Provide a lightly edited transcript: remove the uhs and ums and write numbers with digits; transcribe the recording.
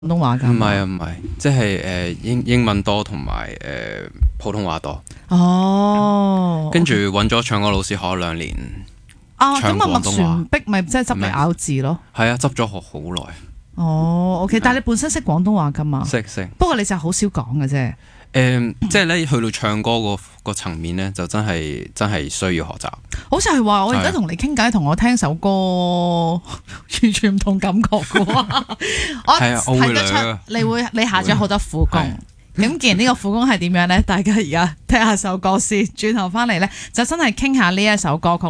東話㗎？ 唔係啊，唔係，即係英文多同埋普通話多。 哦， 跟住揾咗唱歌老師學咗2年。 啊，咁啊麥唱廣東話旋碧咪即係執嚟咬字咯。 係啊，執咗學好耐。 哦，OK，但係你本身識廣東話㗎嘛？ 識， 不過你就好少講嘅啫。 即係咧去到唱歌個層面咧，就真係需要學習。 好似係話我而家同你傾偈，同我聽首歌完全唔同感覺嘅喎。我睇得出你下咗好多苦功。咁既然呢個苦功係點樣呢？大家而家聽下首歌先，轉頭翻嚟呢，就真係傾下呢一首歌曲